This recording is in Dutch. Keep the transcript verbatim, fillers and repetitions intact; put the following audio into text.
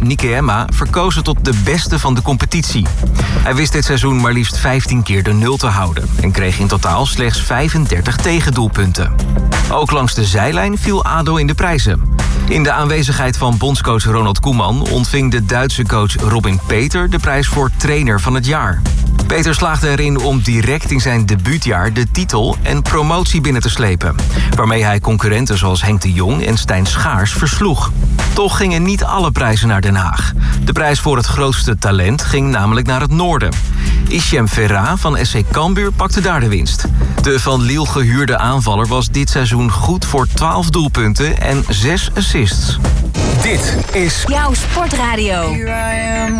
Nikeyama verkozen tot de beste van de competitie. Hij wist dit seizoen maar liefst vijftien keer de nul te houden en kreeg in totaal slechts vijfendertig tegendoelpunten. Ook langs de zijlijn viel A D O in de prijzen. In de aanwezigheid van bondscoach Ronald Koeman ontving de Duitse coach Robin Peter de prijs voor trainer van het jaar. Peter slaagde erin om direct in zijn debuutjaar de titel en promotie binnen te slepen, waarmee hij concurrenten zoals Henk de Jong en Stijn Schaars versloeg. Toch gingen niet alle prijzen naar Den Haag. De prijs voor het grootste talent ging namelijk naar het noorden. Hichem Verra van S C Cambuur pakte daar de winst. De van Lille gehuurde aanvaller was dit seizoen goed voor twaalf doelpunten en zes assists. Dit is jouw sportradio.